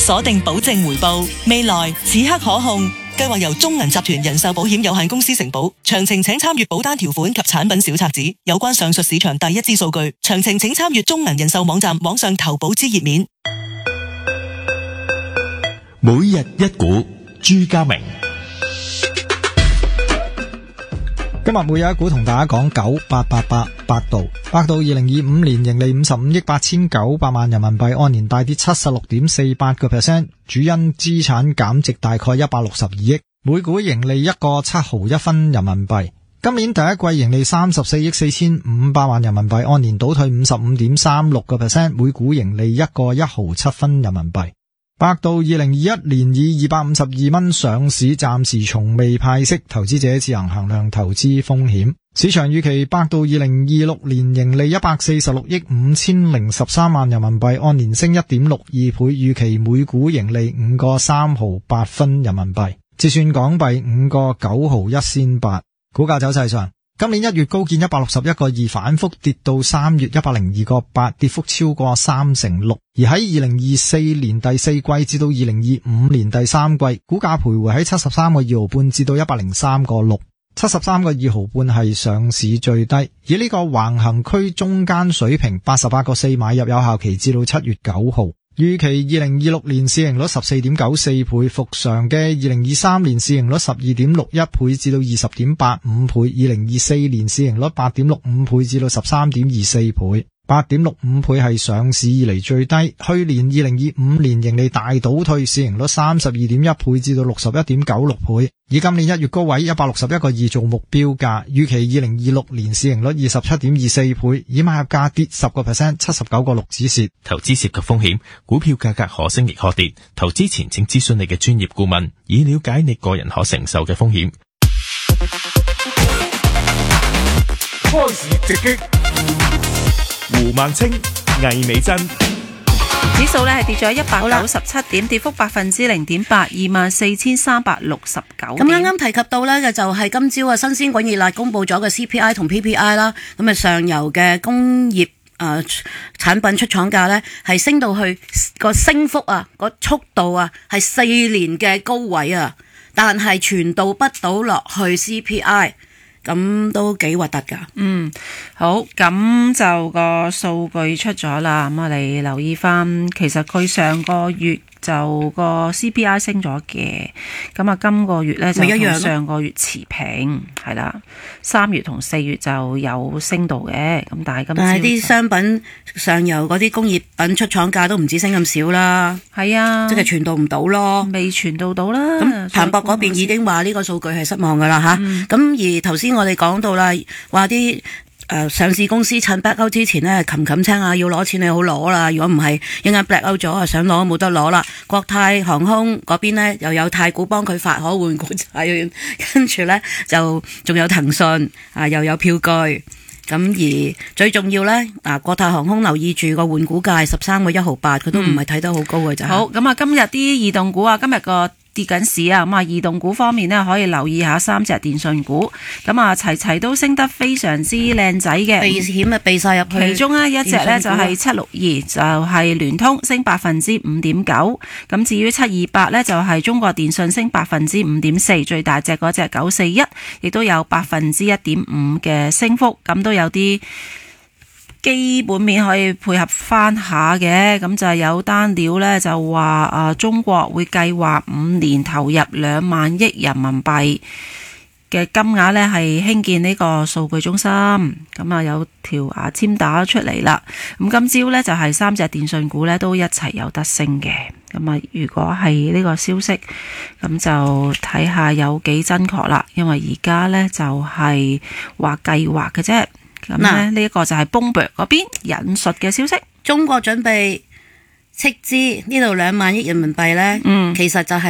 鎖定保證回報，未來此刻可控。計劃由中銀集團人壽保險有限公司承保，詳情請參閱保單條款及產品小冊子。有關上述市場第一支數據，詳情請參閱中銀人壽網站網上投保之頁面。 每日一股，朱家明。 今日每日一股同大家講9888百度。百度2025年盈利55億8900萬人民幣，按年大跌 76.48%， 主因資產減值大概162億，每股盈利1個7毫1分人民幣。今年第一季盈利34億4500萬人民幣，按年倒退 55.36%， 每股盈利1個1毫7分人民幣。百度2021年以252蚊上市，暫時從未派息，投資者自行衡量投資風險。市場預期百度2026年盈利146億5013萬人民幣，按年升 1.62 倍，預期每股盈利5個3毫8分人民幣，折算港幣5個9毫1仙8。股價走勢上，今年1月高見161個2，反覆跌到3月102個8，跌幅超過36%。而喺2024年第四季至到2025年第三季，股價徘徊喺73個2毫半至到103個6。73個2毫半係上市最低，以呢個橫行區中間水平88個4買入，有效期至到7月9號。預期2026年市盈率 14.94 倍，復常嘅2023年市盈率 12.61 倍至到 20.85 倍，2024年市盈率 8.65 倍至到 13.24 倍。8.65 倍係上市以嚟最低，去年2025年盈利大倒退，市盈率 32.1 倍至到 61.96 倍，以今年1月高位161個2做目標價，預期2026年市盈率 27.24 倍，以買入價跌 10%， 79個6止蝕。 投資涉及風險，股票價格可升亦可跌，投資前請諮詢你嘅專業顧問，以了解你個人可承受嘅風險。 開市直擊，胡孟青、魏美珍。 指數咧係跌咗197點，跌幅0.8%， 24,369點。 咁啱啱提及到咧嘅就係今朝啊新鮮滾熱辣公布咗嘅 CPI 同 PPI 啦，咁啊上游嘅工業產品出廠價咧係升到去個升幅啊個速度啊係4年嘅高位啊，但係傳導不到落去 CPI。咁都幾核突噶。 好，咁就個數據出咗啦。咁我哋留意翻，其實佢上個月就個 CPI 升咗嘅，咁啊今個月咧就同上個月持平，係啦。3月同4月就有升到嘅，咁但係啲商品上游嗰啲工業品出廠價都唔止升咁少啦。 係啊， 即係傳導唔到咯， 未傳導到啦。 咁彭博嗰邊已經話呢個數據係失望噶啦吓。咁而頭先我哋講到啦，話啲上市公司趁 black out 之前呢，冚青啊，要攞錢你好攞啦，如果唔係一間 black out 咗啊，想攞都冇得攞啦。國泰航空嗰邊呢，又有太古幫佢發可換股債，跟住呢，就仲有騰訊啊，又有票據。咁而最重要呢，國泰航空留意住個換股價13個1毫8，佢都唔係睇得好高嘅咋。 好，咁啊今日啲異動股啊，今日個跌緊市啊，咁啊異動股方面呢，可以留意下3隻電訊股，咁啊齊都升得非常之靚仔嘅， 避險啊避晒入去。 其中呢一隻呢，就係762，就係聯通升 5.9%， 咁至於728呢，就係中國電信升 5.4%， 最大隻嗰隻941亦都有 1.5% 嘅升幅，咁都有啲基本面可以配合翻下嘅。咁就係有單料呢，就話中國會計劃5年投入2萬億人民幣嘅金額呢，係興建呢個數據中心。咁啊有條牙籤打出嚟啦。咁今朝呢，就係3隻電訊股呢都一齊有得升嘅。咁啊如果係呢個消息，咁就睇下有幾真確啦。因為而家呢，就係話計劃嘅啫。咁呢一個就係 Bloomberg 嗰邊引述嘅消息， 中國準備斥資呢度2萬億人民幣呢，其實就係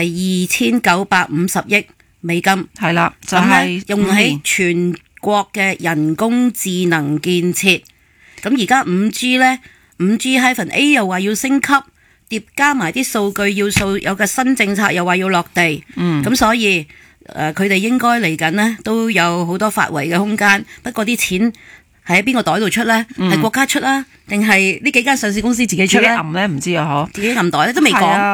2950億美金， 係啦，就係用喺全國嘅人工智能建設。咁而家 5G 呢 5G-A 又話要升級，疊加埋啲數據要有個新政策又話要落地，咁所以佢哋應該嚟緊呢都有好多發圍嘅空間。不過啲錢係喺邊個袋度出呢？係國家出啦，定係呢幾間上市公司自己出呢？ 自己揞呢？唔知啊，嗬， 自己揞袋咧都未講。